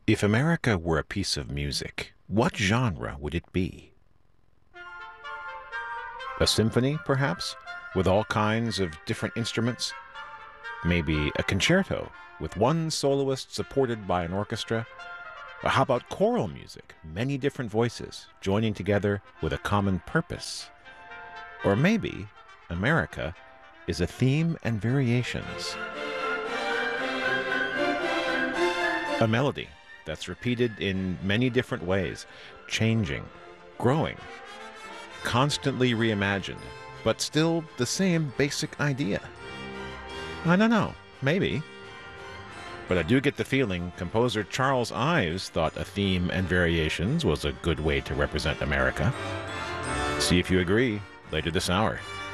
If America were a piece of music, what genre would it be? A symphony, perhaps, with all kinds of different instruments? Maybe a concerto with one soloist supported by an orchestra? Or how about choral music, many different voices joining together with a common purpose? Or maybe America is a theme and variations, a melody that's repeated in many different ways, changing, growing, constantly reimagined, but still the same basic idea. I don't know, maybe. But I do get the feeling composer Charles Ives thought a theme and variations was a good way to represent America. See if you agree later this hour.